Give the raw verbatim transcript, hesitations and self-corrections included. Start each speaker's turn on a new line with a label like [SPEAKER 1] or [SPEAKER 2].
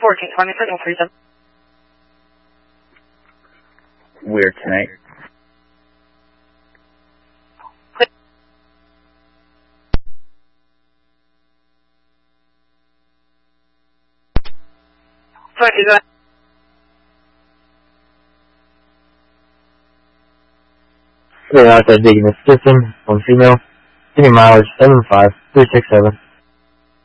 [SPEAKER 1] fourteen twenty, signal three seven.
[SPEAKER 2] Weird tonight.
[SPEAKER 1] twenty, go ahead.
[SPEAKER 3] Clear outside digging the system, one female. Give me mileage seven five three six seven.